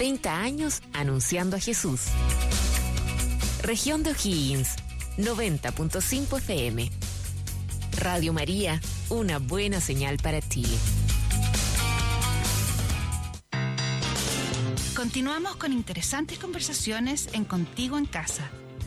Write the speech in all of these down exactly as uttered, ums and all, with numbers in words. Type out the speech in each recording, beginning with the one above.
treinta años anunciando a Jesús. Región de O'Higgins, noventa punto cinco F M. Radio María, una buena señal para ti. Continuamos con interesantes conversaciones en Contigo en Casa.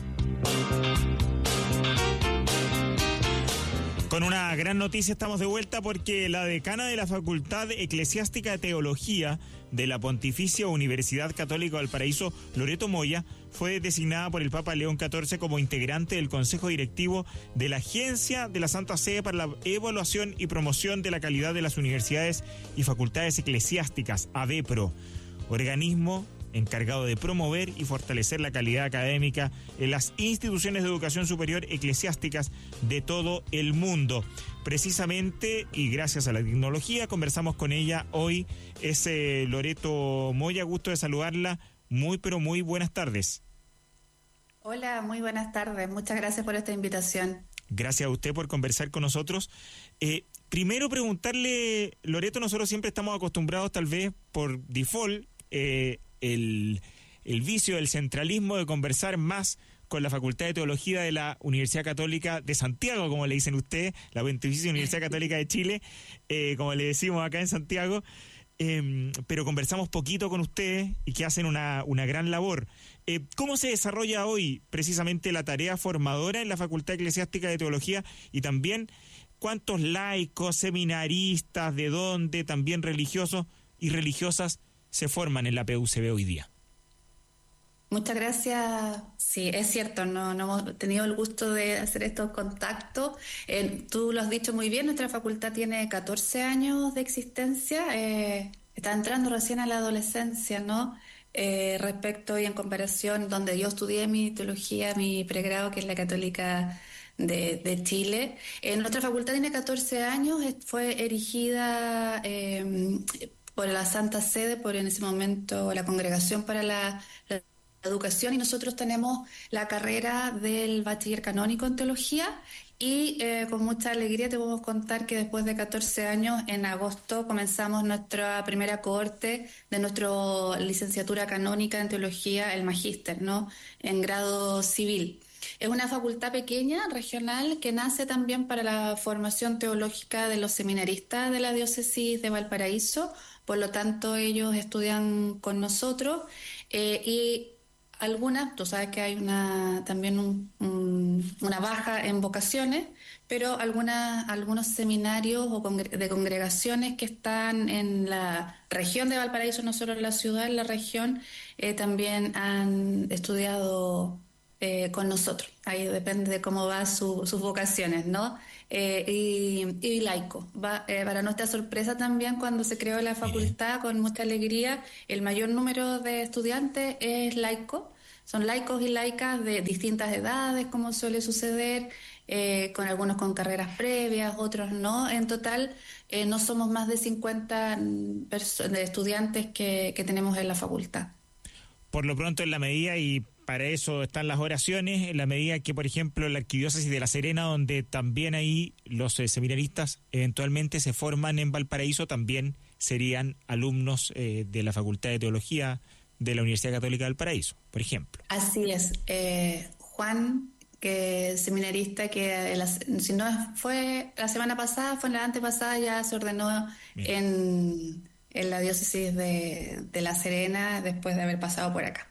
Con una gran noticia estamos de vuelta porque la decana de la Facultad Eclesiástica de Teología de la Pontificia Universidad Católica Valparaíso, Loreto Moya, fue designada por el Papa León catorce como integrante del Consejo Directivo de la Agencia de la Santa Sede para la Evaluación y Promoción de la Calidad de las Universidades y Facultades Eclesiásticas, AVEPRO, organismo encargado de promover y fortalecer la calidad académica en las instituciones de educación superior eclesiásticas de todo el mundo. Precisamente, y gracias a la tecnología, conversamos con ella hoy. Es eh, Loreto Moya, gusto de saludarla. Muy, pero muy buenas tardes. Hola, muy buenas tardes. Muchas gracias por esta invitación. Gracias a usted por conversar con nosotros. Eh, primero preguntarle, Loreto, nosotros siempre estamos acostumbrados, tal vez por default, eh, El, el vicio del centralismo de conversar más con la Facultad de Teología de la Universidad Católica de Santiago, como le dicen usted, la Pontificia Universidad Católica de Chile, eh, como le decimos acá en Santiago, eh, pero conversamos poquito con ustedes y que hacen una, una gran labor. Eh, ¿Cómo se desarrolla hoy precisamente la tarea formadora en la Facultad Eclesiástica de Teología y también cuántos laicos, seminaristas, de dónde, también religiosos y religiosas se forman en la P U C B hoy día? Muchas gracias. Sí, es cierto, no, no hemos tenido el gusto de hacer estos contactos. Eh, tú lo has dicho muy bien, nuestra facultad tiene catorce años de existencia, eh, está entrando recién a la adolescencia, ¿no? Eh, respecto y en comparación, donde yo estudié mi teología, mi pregrado, que es la Católica de, de Chile. Eh, nuestra facultad tiene catorce años, fue erigida Eh, por la Santa Sede, por en ese momento la Congregación para la, la Educación, y nosotros tenemos la carrera del Bachiller Canónico en Teología y eh, con mucha alegría te podemos contar que después de catorce años, en agosto, comenzamos nuestra primera cohorte de nuestra licenciatura canónica en Teología, el Magíster, ¿no?, en grado civil. Es una facultad pequeña, regional, que nace también para la formación teológica de los seminaristas de la diócesis de Valparaíso. Por lo tanto, ellos estudian con nosotros eh, y algunas, tú sabes que hay una también un, un, una baja en vocaciones, pero algunas, algunos seminarios o congre- de congregaciones que están en la región de Valparaíso, no solo en la ciudad, en la región, eh, también han estudiado Eh, con nosotros. Ahí depende de cómo va su, sus vocaciones, ¿no? Eh, y, y laico. Va, eh, para nuestra sorpresa también, cuando se creó la facultad, con mucha alegría, el mayor número de estudiantes es laico. Son laicos y laicas de distintas edades, como suele suceder, eh, con algunos con carreras previas, otros no. En total, eh, no somos más de cincuenta perso- de estudiantes que, que tenemos en la facultad. Por lo pronto, en la medida, y para eso están las oraciones, en la medida que, por ejemplo, la Arquidiócesis de La Serena, donde también ahí los eh, seminaristas eventualmente se forman en Valparaíso, también serían alumnos eh, de la Facultad de Teología de la Universidad Católica de Valparaíso, por ejemplo. Así es. Eh, Juan, que es seminarista, que la, si no fue la semana pasada, fue la antepasada, ya se ordenó en, en la diócesis de, de La Serena después de haber pasado por acá.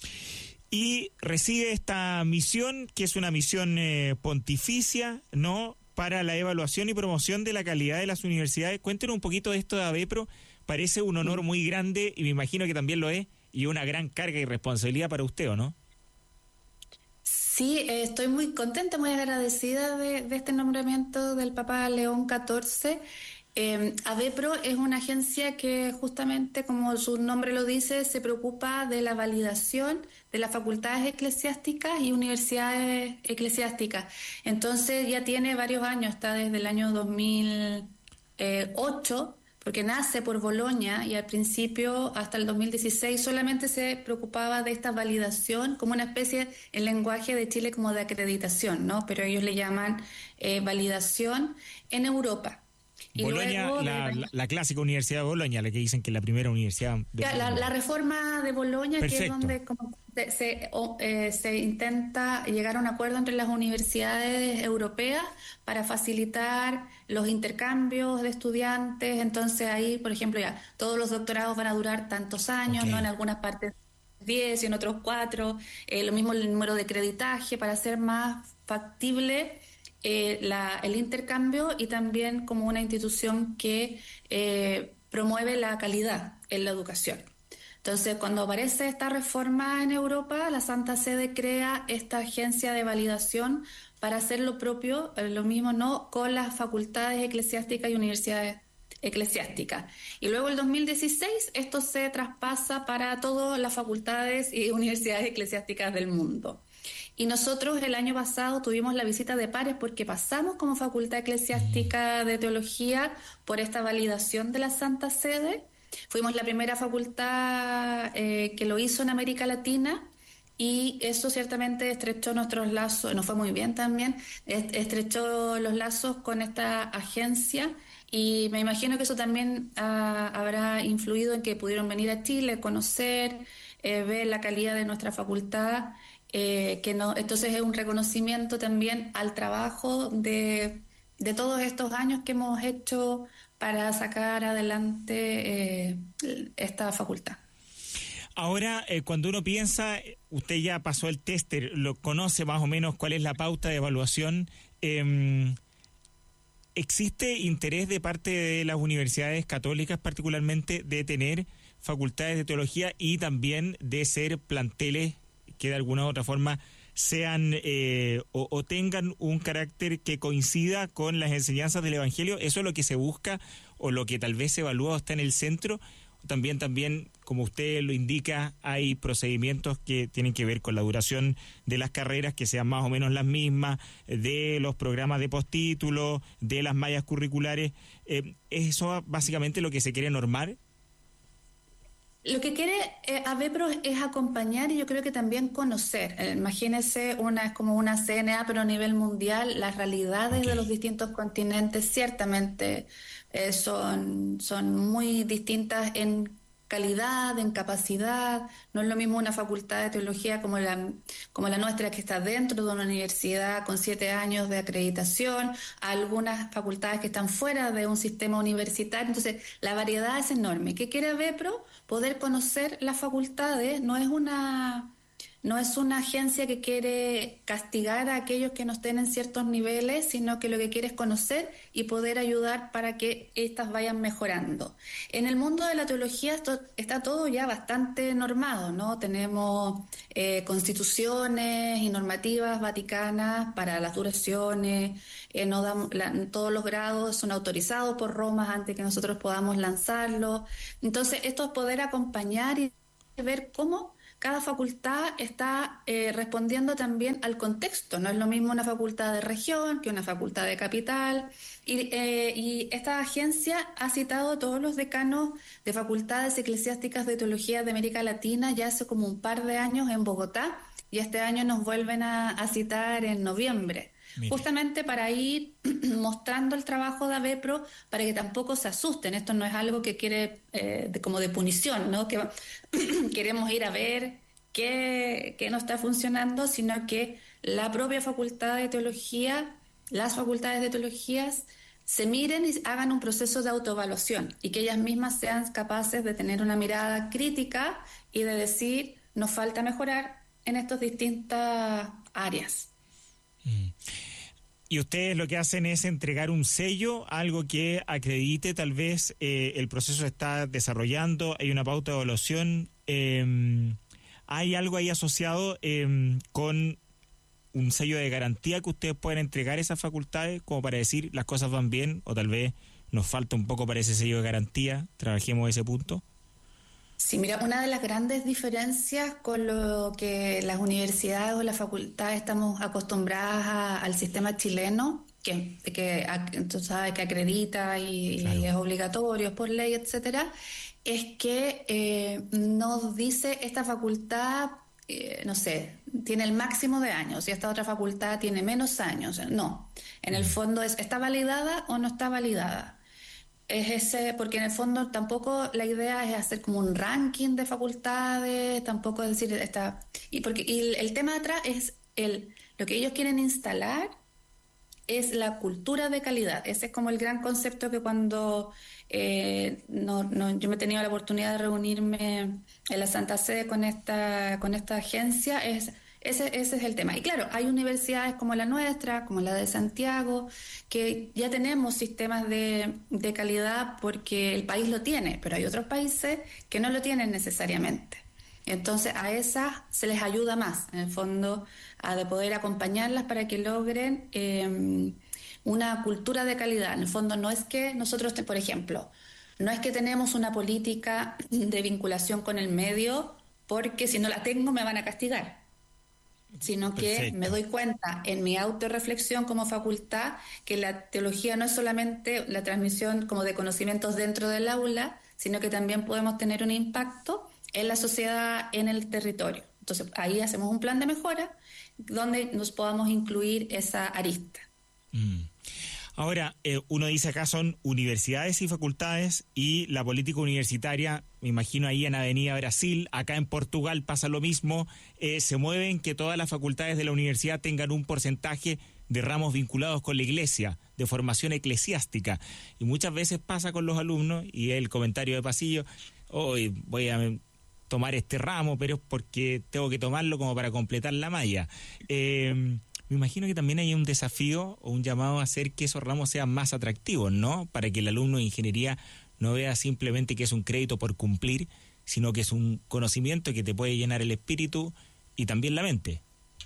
Y recibe esta misión, que es una misión eh, pontificia, ¿no?, para la evaluación y promoción de la calidad de las universidades. Cuéntenos un poquito de esto de AVEPRO. Parece un honor muy grande, y me imagino que también lo es, y una gran carga y responsabilidad para usted, ¿o no? Sí, eh, estoy muy contenta, muy agradecida de, de este nombramiento del Papa León catorce. Eh, AVEPRO es una agencia que, justamente como su nombre lo dice, se preocupa de la validación de las facultades eclesiásticas y universidades eclesiásticas. Entonces ya tiene varios años, está desde el año dos mil ocho, porque nace por Bolonia, y al principio, hasta el dos mil dieciséis, solamente se preocupaba de esta validación como una especie, en lenguaje de Chile, como de acreditación, ¿no? Pero ellos le llaman eh, validación en Europa. Y Bolonia, luego la, de... la, la clásica Universidad de Bolonia, la que dicen que es la primera universidad. De la, la reforma de Bolonia, Perfecto. Que es donde como se, se, o, eh, se intenta llegar a un acuerdo entre las universidades europeas para facilitar los intercambios de estudiantes. Entonces ahí, por ejemplo, ya todos los doctorados van a durar tantos años, okay. ¿no? En algunas partes diez y en otros cuatro. Eh, lo mismo el número de creditaje para hacer más factible Eh, la, el intercambio y también como una institución que eh, promueve la calidad en la educación. Entonces, cuando aparece esta reforma en Europa, la Santa Sede crea esta agencia de validación para hacer lo propio, eh, lo mismo no con las facultades eclesiásticas y universidades eclesiásticas. Y luego el dos mil dieciséis esto se traspasa para todas las facultades y universidades eclesiásticas del mundo. Y nosotros el año pasado tuvimos la visita de pares porque pasamos como Facultad Eclesiástica de Teología por esta validación de la Santa Sede. Fuimos la primera facultad eh, que lo hizo en América Latina y eso ciertamente estrechó nuestros lazos, nos fue muy bien también, estrechó los lazos con esta agencia y me imagino que eso también ah, habrá influido en que pudieron venir a Chile, conocer, eh, ver la calidad de nuestra facultad. Eh, que no, entonces es un reconocimiento también al trabajo de, de todos estos años que hemos hecho para sacar adelante eh, esta facultad. Ahora, eh, cuando uno piensa, usted ya pasó el tester, lo conoce más o menos cuál es la pauta de evaluación. Eh, ¿Existe interés de parte de las universidades católicas particularmente de tener facultades de teología y también de ser planteles que de alguna u otra forma sean eh, o, o tengan un carácter que coincida con las enseñanzas del Evangelio? ¿Eso es lo que se busca o lo que tal vez se evalúa o está en el centro? También, también, como usted lo indica, hay procedimientos que tienen que ver con la duración de las carreras, que sean más o menos las mismas, de los programas de postítulo, de las mallas curriculares. Eh, ¿Es eso básicamente lo que se quiere normar? Lo que quiere eh, AVEPRO es acompañar y yo creo que también conocer. Eh, imagínese, una es como una C N A, pero a nivel mundial, las realidades okay. de los distintos continentes ciertamente eh, son, son muy distintas en calidad, en capacidad. No es lo mismo una facultad de teología como la, como la nuestra, que está dentro de una universidad con siete años de acreditación, a algunas facultades que están fuera de un sistema universitario. Entonces, la variedad es enorme. ¿Qué quiere AVEPRO? Poder conocer las facultades. No es una... No es una agencia que quiere castigar a aquellos que no estén en ciertos niveles, sino que lo que quiere es conocer y poder ayudar para que éstas vayan mejorando. En el mundo de la teología esto está todo ya bastante normado, ¿no? Tenemos eh, constituciones y normativas vaticanas para las duraciones, eh, no damos, la, todos los grados son autorizados por Roma antes que nosotros podamos lanzarlo. Entonces, esto es poder acompañar y ver cómo cada facultad está eh, respondiendo también al contexto. No es lo mismo una facultad de región que una facultad de capital. Y, eh, y esta agencia ha citado a todos los decanos de facultades eclesiásticas de teología de América Latina ya hace como un par de años en Bogotá, y este año nos vuelven a, a citar en noviembre. Mire. Justamente para ir mostrando el trabajo de AVEPRO, para que tampoco se asusten. Esto no es algo que quiere eh, de, como de punición, ¿no? Que queremos ir a ver qué, qué no está funcionando, sino que la propia facultad de teología, las facultades de teologías, se miren y hagan un proceso de autoevaluación y que ellas mismas sean capaces de tener una mirada crítica y de decir, nos falta mejorar en estas distintas áreas. Y ustedes lo que hacen es entregar un sello, algo que acredite tal vez eh, el proceso se está desarrollando, hay una pauta de evaluación, eh, hay algo ahí asociado eh, con un sello de garantía que ustedes pueden entregar a esas facultades como para decir las cosas van bien o tal vez nos falta un poco para ese sello de garantía, trabajemos ese punto. Sí, mira, una de las grandes diferencias con lo que las universidades o las facultades estamos acostumbradas a, al sistema chileno, que, que tú sabes que acredita y, claro. y es obligatorio por ley, etcétera, es que eh, nos dice esta facultad, eh, no sé, tiene el máximo de años y esta otra facultad tiene menos años. No, en el fondo es, ¿está validada o no está validada? es ese, porque en el fondo tampoco la idea es hacer como un ranking de facultades, tampoco es decir, está, y porque y el, el tema de atrás es el, lo que ellos quieren instalar es la cultura de calidad. Ese es como el gran concepto que cuando eh, no, no, yo me he tenido la oportunidad de reunirme en la Santa Sede con esta, con esta agencia, es ese, ese es el tema. Y claro, hay universidades como la nuestra, como la de Santiago, que ya tenemos sistemas de, de calidad porque el país lo tiene, pero hay otros países que no lo tienen necesariamente. Entonces a esas se les ayuda más, en el fondo, a de poder acompañarlas para que logren eh, una cultura de calidad. En el fondo no es que nosotros, por ejemplo, no es que tenemos una política de vinculación con el medio porque si no la tengo me van a castigar, sino que Perfecto. Me doy cuenta en mi autorreflexión como facultad que la teología no es solamente la transmisión como de conocimientos dentro del aula, sino que también podemos tener un impacto en la sociedad, en el territorio. Entonces ahí hacemos un plan de mejora donde nos podamos incluir esa arista. Mm. Ahora, eh, uno dice acá son universidades y facultades y la política universitaria, me imagino ahí en Avenida Brasil, acá en Portugal pasa lo mismo, eh, se mueven que todas las facultades de la universidad tengan un porcentaje de ramos vinculados con la iglesia, de formación eclesiástica. Y muchas veces pasa con los alumnos, y el comentario de pasillo, hoy voy a tomar este ramo, pero es porque tengo que tomarlo como para completar la malla. Eh, me imagino que también hay un desafío o un llamado a hacer que esos ramos sean más atractivos, ¿no? Para que el alumno de ingeniería no vea simplemente que es un crédito por cumplir, sino que es un conocimiento que te puede llenar el espíritu y también la mente.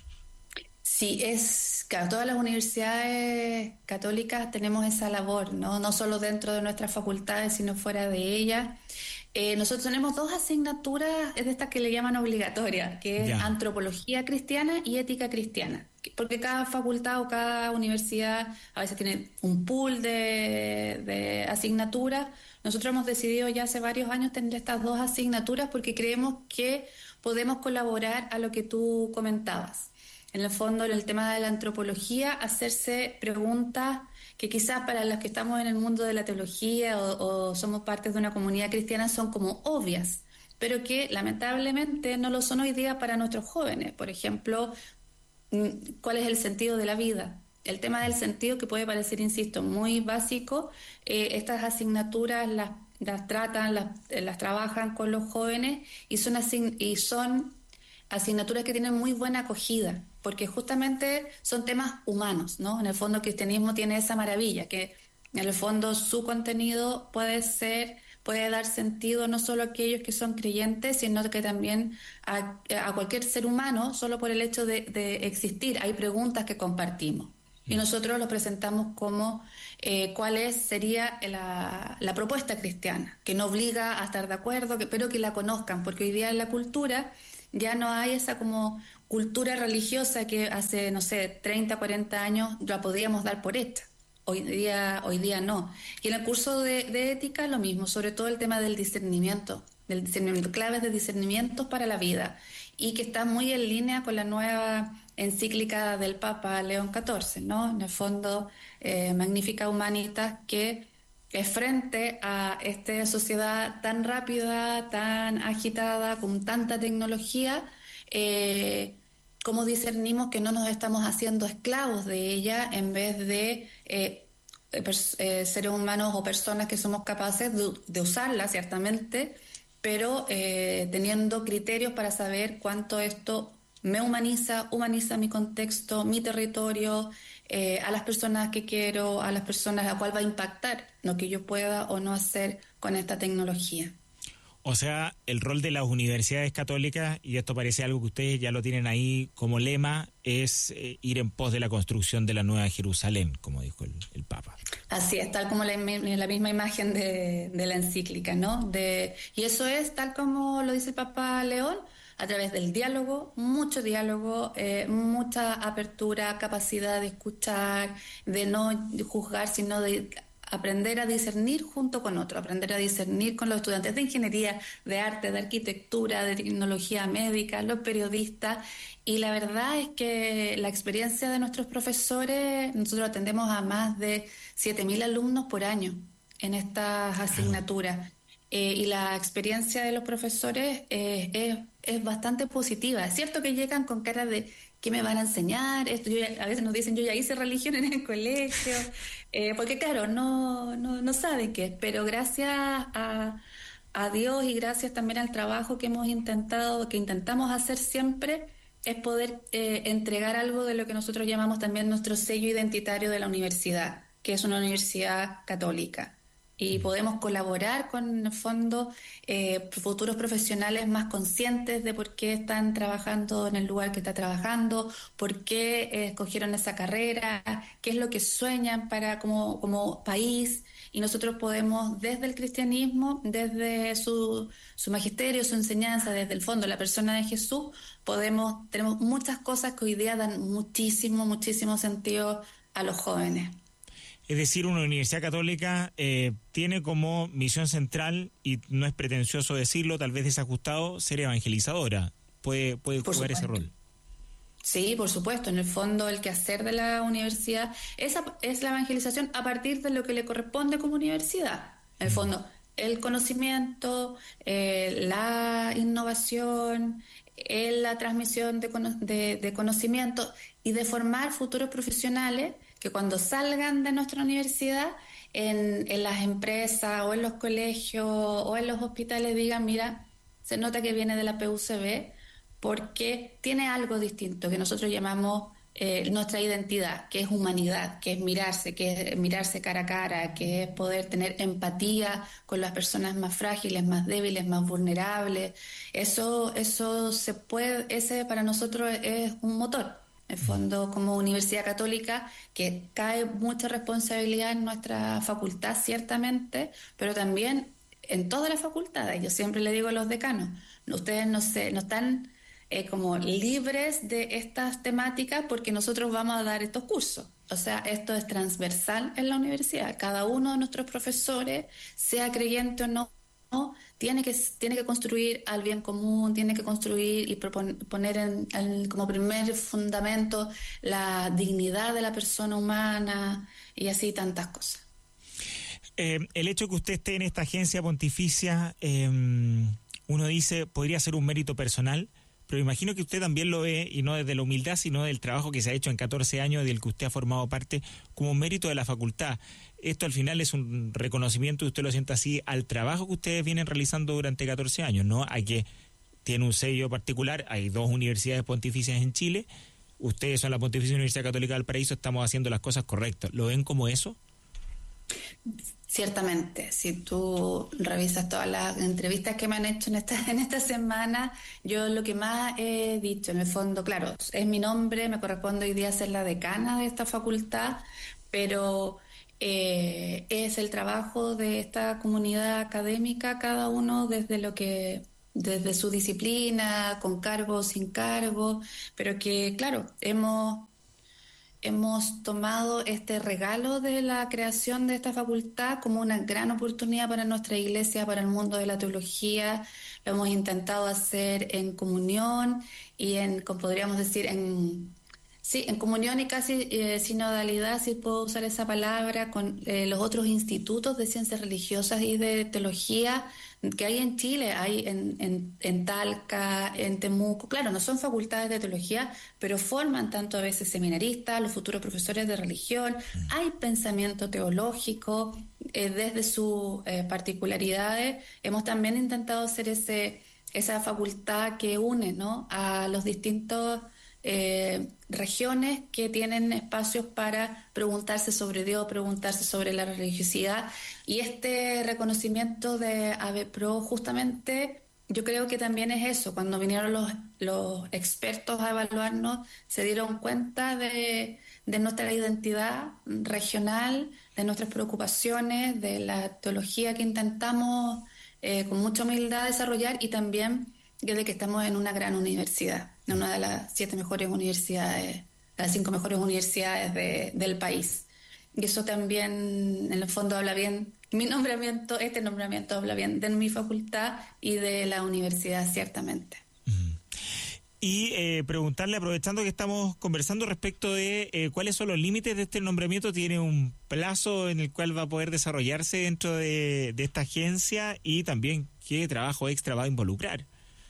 Sí, es claro, todas las universidades católicas tenemos esa labor, ¿no? No solo dentro de nuestras facultades, sino fuera de ellas. Eh, nosotros tenemos dos asignaturas de estas que le llaman obligatorias, que es ya. Antropología cristiana y ética cristiana, porque cada facultad o cada universidad a veces tiene un pool de, de asignaturas. Nosotros hemos decidido ya hace varios años tener estas dos asignaturas porque creemos que podemos colaborar a lo que tú comentabas. En el fondo, en el tema de la antropología, hacerse preguntas que quizás para los que estamos en el mundo de la teología o, o somos parte de una comunidad cristiana son como obvias, pero que lamentablemente no lo son hoy día para nuestros jóvenes. Por ejemplo, ¿cuál es el sentido de la vida? El tema del sentido, que puede parecer, insisto, muy básico, eh, estas asignaturas las, las tratan, las, las trabajan con los jóvenes y son, asign- y son asignaturas que tienen muy buena acogida, porque justamente son temas humanos, ¿no? En el fondo el cristianismo tiene esa maravilla, que en el fondo su contenido puede ser, puede dar sentido no solo a aquellos que son creyentes, sino que también a, a cualquier ser humano, solo por el hecho de, de existir. Hay preguntas que compartimos. Y nosotros lo presentamos como eh, cuál es, sería la, la propuesta cristiana, que no obliga a estar de acuerdo, que, pero que la conozcan, porque hoy día en la cultura ya no hay esa como cultura religiosa que hace, no sé, treinta, cuarenta años la podíamos dar por hecha. Hoy día, hoy día no. Y en el curso de, de ética lo mismo, sobre todo el tema del discernimiento, del discernimiento, claves de discernimientos para la vida, y que está muy en línea con la nueva encíclica del Papa León catorce, ¿no? En el fondo, eh, Magnificat Humanitas, que es frente a esta sociedad tan rápida, tan agitada, con tanta tecnología, eh, cómo discernimos que no nos estamos haciendo esclavos de ella en vez de eh, pers- eh, seres humanos o personas que somos capaces de, de usarla, ciertamente, pero eh, teniendo criterios para saber cuánto esto me humaniza, humaniza mi contexto, mi territorio, eh, a las personas que quiero, a las personas a las cuales va a impactar lo que yo pueda o no hacer con esta tecnología. O sea, el rol de las universidades católicas, y esto parece algo que ustedes ya lo tienen ahí como lema, es eh, ir en pos de la construcción de la Nueva Jerusalén, como dijo el, el Papa. Así es, tal como la, la misma imagen de, de la encíclica, ¿no? De, y eso es, tal como lo dice el Papa León, a través del diálogo, mucho diálogo, eh, mucha apertura, capacidad de escuchar, de no juzgar, sino de aprender a discernir junto con otros, aprender a discernir con los estudiantes de ingeniería, de arte, de arquitectura, de tecnología médica, los periodistas. Y la verdad es que la experiencia de nuestros profesores, nosotros atendemos a más de siete mil alumnos por año en estas asignaturas. Eh, y la experiencia de los profesores eh, es, es bastante positiva. Es cierto que llegan con cara de ¿qué me van a enseñar? Esto, yo ya, a veces nos dicen, yo ya hice religión en el colegio, eh, porque claro, no, no, no saben qué es, pero gracias a, a Dios y gracias también al trabajo que hemos intentado, que intentamos hacer siempre, es poder eh, entregar algo de lo que nosotros llamamos también nuestro sello identitario de la universidad, que es una universidad católica. Y podemos colaborar con, en el fondo, eh, futuros profesionales más conscientes de por qué están trabajando en el lugar que está trabajando, por qué eh, escogieron esa carrera, qué es lo que sueñan para como, como país. Y nosotros podemos, desde el cristianismo, desde su, su magisterio, su enseñanza, desde el fondo, la persona de Jesús, podemos, tenemos muchas cosas que hoy día dan muchísimo, muchísimo sentido a los jóvenes. Es decir, una universidad católica eh, tiene como misión central, y no es pretencioso decirlo, tal vez desajustado, ser evangelizadora. Puede, puede jugar ese rol. Sí, por supuesto. En el fondo, el quehacer de la universidad es, es la evangelización a partir de lo que le corresponde como universidad. En el fondo, el conocimiento, eh, la innovación, eh, la transmisión de, de, de conocimiento y de formar futuros profesionales que cuando salgan de nuestra universidad, en, en las empresas o en los colegios o en los hospitales digan, mira, se nota que viene de la P U C B porque tiene algo distinto que nosotros llamamos eh, nuestra identidad, que es humanidad, que es mirarse, que es mirarse cara a cara, que es poder tener empatía con las personas más frágiles, más débiles, más vulnerables. Eso, eso se puede, ese para nosotros es un motor. En fondo, como Universidad Católica, que cae mucha responsabilidad en nuestra facultad, ciertamente, pero también en todas las facultades. Yo siempre le digo a los decanos, ustedes no, se, no están eh, como libres de estas temáticas porque nosotros vamos a dar estos cursos. O sea, esto es transversal en la universidad. Cada uno de nuestros profesores, sea creyente o no, tiene que tiene que construir al bien común, tiene que construir y propon, poner en, en, como primer fundamento la dignidad de la persona humana y así tantas cosas. Eh, el hecho que usted esté en esta agencia pontificia, eh, uno dice, podría ser un mérito personal, pero imagino que usted también lo ve, y no desde la humildad, sino del trabajo que se ha hecho en catorce años, del que usted ha formado parte, como un mérito de la facultad. Esto al final es un reconocimiento, y usted lo siente así, al trabajo que ustedes vienen realizando durante catorce años, ¿no? A que tiene un sello particular, hay dos universidades pontificias en Chile, ustedes son la Pontificia Universidad Católica del Paraíso, estamos haciendo las cosas correctas. ¿Lo ven como eso? Ciertamente, si tú revisas todas las entrevistas que me han hecho en esta, en esta semana, yo lo que más he dicho, en el fondo, claro, es mi nombre, me corresponde hoy día ser la decana de esta facultad, pero eh, es el trabajo de esta comunidad académica, cada uno desde lo que, desde su disciplina, con cargo o sin cargo, pero que, claro, hemos... Hemos tomado este regalo de la creación de esta facultad como una gran oportunidad para nuestra iglesia, para el mundo de la teología. Lo hemos intentado hacer en comunión y en, como podríamos decir, en, sí, en comunión y casi eh, sinodalidad, si puedo usar esa palabra, con eh, los otros institutos de ciencias religiosas y de teología que hay en Chile, hay en, en, en Talca, en Temuco. Claro, no son facultades de teología, pero forman tanto a veces seminaristas, los futuros profesores de religión. Hay pensamiento teológico eh, desde sus eh, particularidades. Hemos también intentado hacer ese, esa facultad que une, ¿no?, a los distintos eh, regiones que tienen espacios para preguntarse sobre Dios, preguntarse sobre la religiosidad. Y este reconocimiento de AVEPRO justamente, yo creo que también es eso. Cuando vinieron los, los expertos a evaluarnos, se dieron cuenta de, de nuestra identidad regional, de nuestras preocupaciones, de la teología que intentamos eh, con mucha humildad desarrollar, y también de que estamos en una gran universidad, en una de las siete mejores universidades, las cinco mejores universidades de, del país. Y eso también, en el fondo, habla bien, mi nombramiento, este nombramiento habla bien de mi facultad y de la universidad, ciertamente. Y eh, preguntarle, aprovechando que estamos conversando respecto de eh, cuáles son los límites de este nombramiento, ¿tiene un plazo en el cual va a poder desarrollarse dentro de, de esta agencia y también qué trabajo extra va a involucrar?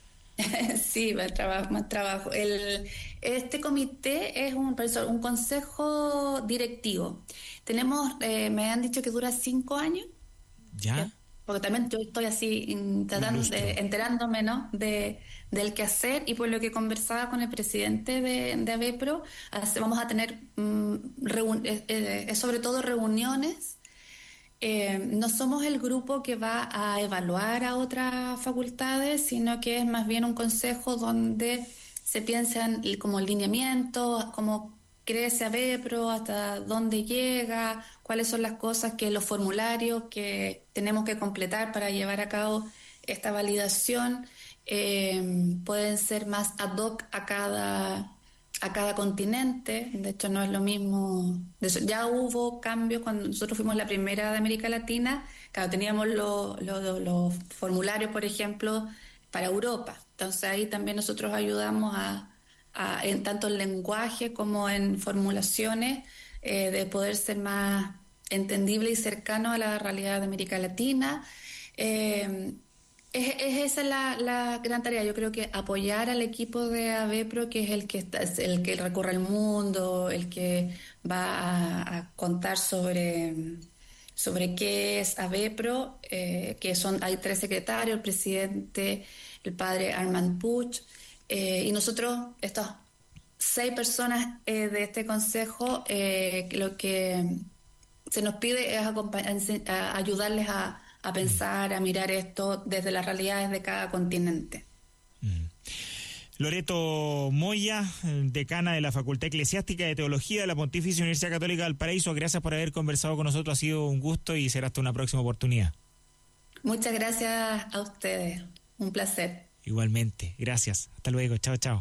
Sí, más trabajo, más trabajo. El, este comité es un, un consejo directivo. Tenemos, eh, me han dicho que dura cinco años. ¿Ya? Porque también yo estoy así tratando de, enterándome, ¿no? de del quehacer, y por lo que conversaba con el presidente de, de AVEPRO, hace, vamos a tener mm, reun, eh, eh, sobre todo reuniones. Eh, no somos el grupo que va a evaluar a otras facultades, sino que es más bien un consejo donde se piensan como lineamientos, cómo crece AVEPRO, hasta dónde llega, cuáles son las cosas que los formularios que tenemos que completar para llevar a cabo esta validación eh, pueden ser más ad hoc a cada, a cada continente. De hecho, no es lo mismo. De eso, ya hubo cambios cuando nosotros fuimos la primera de América Latina. Claro, teníamos los lo, lo, lo formularios, por ejemplo, para Europa. Entonces ahí también nosotros ayudamos a A, en tanto en lenguaje como en formulaciones, eh, de poder ser más entendible y cercano a la realidad de América Latina. Eh, es, es esa la, la gran tarea. Yo creo que apoyar al equipo de AVEPRO, que es el que está, es el que recorre el mundo, el que va a, a contar sobre, sobre qué es AVEPRO, eh, que son, hay tres secretarios, el presidente, el padre Armand Puig. Eh, y nosotros, estas seis personas eh, de este consejo, eh, lo que se nos pide es a ayudarles a, a pensar, a mirar esto desde las realidades de cada continente. Mm. Loreto Moya, decana de la Facultad Eclesiástica de Teología de la Pontificia Universidad Católica de Valparaíso, gracias por haber conversado con nosotros, ha sido un gusto y será hasta una próxima oportunidad. Muchas gracias a ustedes, un placer. Igualmente, gracias. Hasta luego, chao, chao.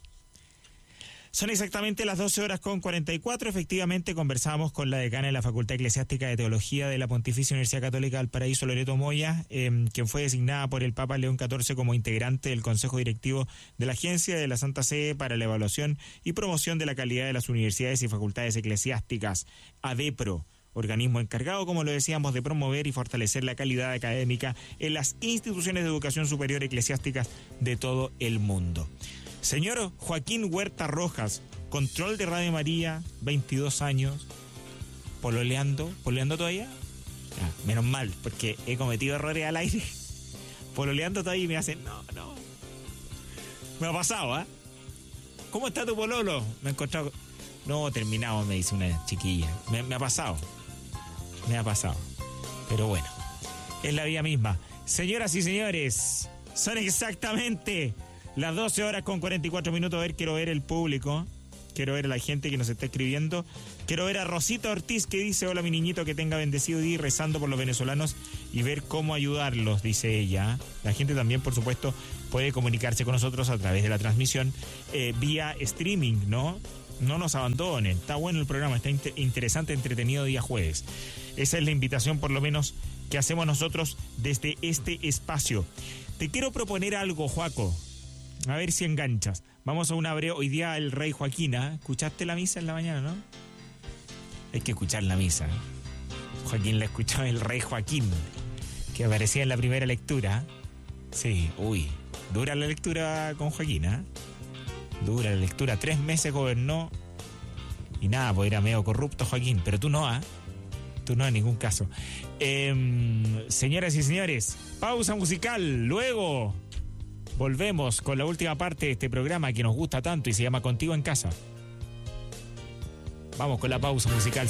Son exactamente las doce horas con cuarenta y cuatro. Efectivamente, conversamos con la decana de la Facultad Eclesiástica de Teología de la Pontificia Universidad Católica de Valparaíso, Loreto Moya, eh, quien fue designada por el Papa León catorce como integrante del Consejo Directivo de la Agencia de la Santa Sede para la Evaluación y Promoción de la Calidad de las Universidades y Facultades Eclesiásticas, AVEPRO, organismo encargado, como lo decíamos, de promover y fortalecer la calidad académica en las instituciones de educación superior eclesiásticas de todo el mundo. Señor Joaquín Huerta Rojas, control de Radio María, veintidós años, pololeando, ¿pololeando todavía? Ah, menos mal, porque he cometido errores al aire. Pololeando todavía y me hacen, no, no. Me ha pasado, ¿ah? ¿eh? ¿Cómo está tu pololo? Me he encontrado... No, terminamos, me dice una chiquilla. Me, me ha pasado. Me ha pasado. Pero bueno, es la vida misma. Señoras y señores, son exactamente las doce horas con cuarenta y cuatro minutos. A ver, quiero ver el público. Quiero ver a la gente que nos está escribiendo. Quiero ver a Rosita Ortiz, que dice: hola mi niñito, que tenga bendecido día, rezando por los venezolanos y ver cómo ayudarlos, dice ella. La gente también, por supuesto, puede comunicarse con nosotros a través de la transmisión eh, vía streaming, ¿no? No nos abandonen, está bueno el programa, está inter- interesante, entretenido día jueves. Esa es la invitación, por lo menos, que hacemos nosotros desde este espacio. Te quiero proponer algo, Joaco, a ver si enganchas. Vamos a una breve, hoy día el rey Joaquín, ¿eh? ¿Escuchaste la misa en la mañana, no? Hay que escuchar la misa, ¿eh? Joaquín la escuchó, el rey Joaquín, que aparecía en la primera lectura. Sí, uy, dura la lectura con Joaquín, ¿eh? Dura la lectura, tres meses gobernó y nada, pues era medio corrupto Joaquín, pero tú no, ¿ah? ¿eh? Tú no en ningún caso. Eh, señoras y señores, pausa musical, luego volvemos con la última parte de este programa que nos gusta tanto y se llama Contigo en Casa. Vamos con la pausa musical.